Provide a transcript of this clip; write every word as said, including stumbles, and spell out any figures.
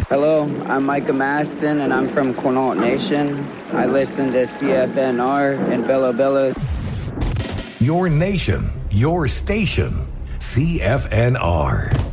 Hello, I'm Micah Maston, and I'm from Quinault Nation. I listen to C F N R in Bella Bella. Your nation, your station, C F N R.